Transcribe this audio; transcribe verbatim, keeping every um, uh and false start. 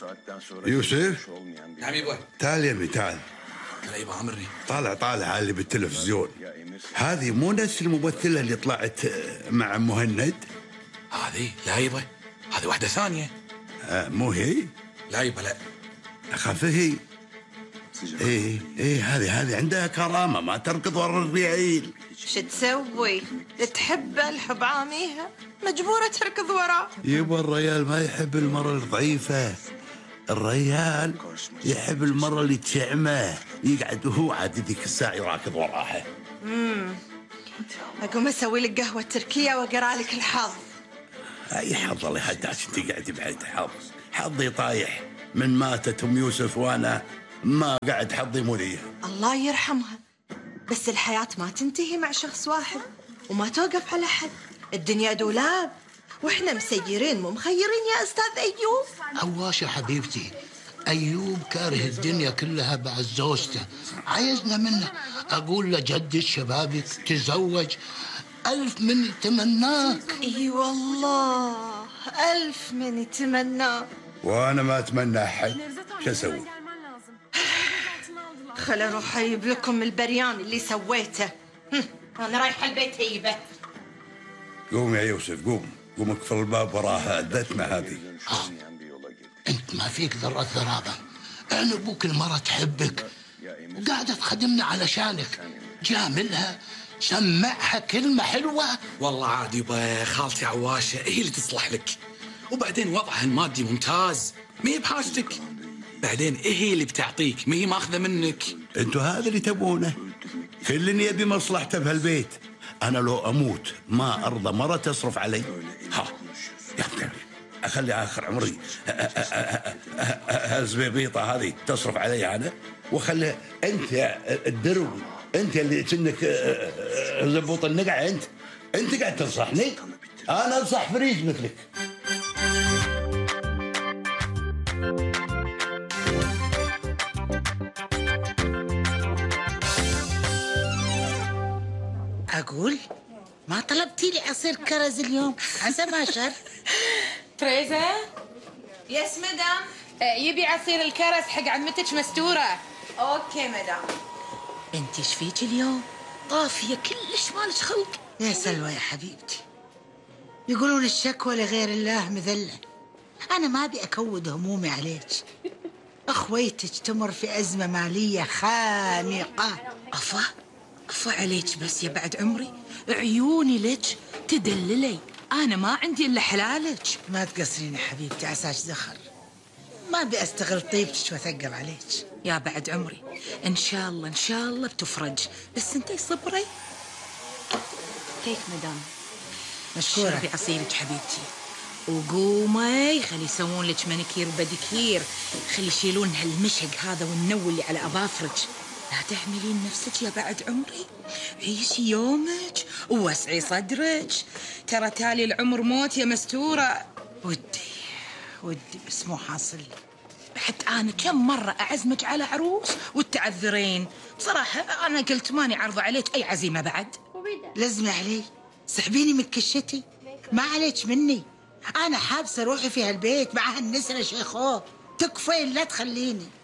يوسف نعم يبا. تعال يمي تعال. هلا يبا عمرني. طالع طالع على اللي بالتلفزيون. هذه مو نفس الممثلة اللي طلعت مع مهند؟ هذه لا يبا، هذه واحدة ثانية. آه مو هي؟ لا يبا لا. أخاف هي. ايه ايه هذه هذه عندها كرامة ما تركض ورا الريعيل. شو تسوي؟ تحب الحب عاميها مجبورة تركض وراه. يبا الريال ما يحب المرة الضعيفة، الريال يحب المرة اللي تشعمه يقعد وهو عاد ذيك الساعة يراكض وراها. امم اقوم اسوي لك قهوة تركية واقرا لك الحظ. اي حظ الله يحداك انت قاعد بعد حظ، حظي طايح من ماتت ام يوسف وانا ما قاعد حظي مذيه. الله يرحمها، بس الحياة ما تنتهي مع شخص واحد وما توقف على حد، الدنيا دولاب واحنا مسيرين مو مخيرين يا استاذ ايوب. عواشة حبيبتي، ايوب كاره الدنيا كلها بعد زوجته، عايزنا منه. اقول لجد شبابك تزوج، الف من يتمناك. اي والله الف من يتمناك. وانا ما اتمنى احد، شو اسوي؟ خل اروح اجيب لكم البريان اللي سويته. انا رايحه البيت هيبه. قوم يا يوسف قوم قوم اقفل الباب وراها الذتمه هذه. آه. انت ما فيك ذره ذرابه، انا ابوك المره تحبك وقاعده تخدمنا علشانك، جاملها سمعها كلمه حلوه. والله عادي يبا، خالتي عواشة هي اللي تصلح لك، وبعدين وضعها المادي ممتاز ما هي بحاجتك، بعدين ايه هي اللي بتعطيك ما هي ماخذه منك. انتوا هذا اللي تبونه، كل يبي مصلحته بهالبيت. انا لو اموت ما ارضى مره تصرف علي. ها يا ابني اخلي اخر عمري الزبيبيطه هذه تصرف علي انا، واخلي انت يا الدرو انت اللي كأنك زبوط النقع، انت انت قاعد تنصحني، انا انصح فريج مثلك. أقول ما طلبتي لي عصير كرز اليوم عسى ما شر. تريزا. يس مدام. آه يبي عصير الكرز حق عمتك مستورة. اوكي مدام. انت ايش فيك اليوم؟ طافية كلش مالش خلق. يا سلوى يا حبيبتي، يقولون الشكوى لغير الله مذلة. أنا ما أبي أكود همومي عليك، أخويتك تمر في أزمة مالية خانقة. أفا أفا عليك بس يا بعد عمري، عيوني لك تدللي، أنا ما عندي إلا حلالك. ما تقصرين يا حبيبتي عساك زخر، ما أبي أستغل طيبتك وأثقل عليك. يا بعد عمري إن شاء الله إن شاء الله بتفرج، بس أنتي صبري. هيك مدام. مشكورة. شربي عصيرك حبيبتي، وقومي خلي يسوون لك مانيكير وبديكير، خلي يشيلون هالمشق هذا والنو اللي على أظافرك. لا تحملين نفسك يا بعد عمري، عيشي يومك ووسعي صدرك، ترى تالي العمر موت يا مستورة. ودي ودي بس مو حاصل. حتى أنا كم مرة أعزمك على عروس وتعذرين، بصراحة أنا قلت ماني عارضة عليك أي عزيمة بعد. لزمي علي، سحبيني من كشتي، ما عليك مني. أنا حابسة روحي في هالبيت مع هالنسرة شيخوه، تكفين لا تخليني.